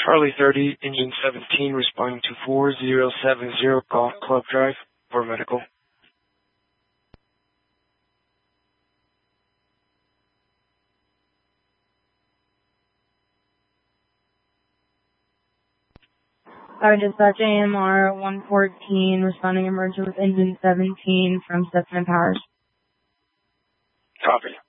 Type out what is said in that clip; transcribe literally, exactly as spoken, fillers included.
Charlie thirty, Engine seventeen, responding to four zero seven zero Golf Club Drive for medical. Sorry, dispatch A M R one fourteen, responding emergency with engine seventeen from Stepson Powers. Copy.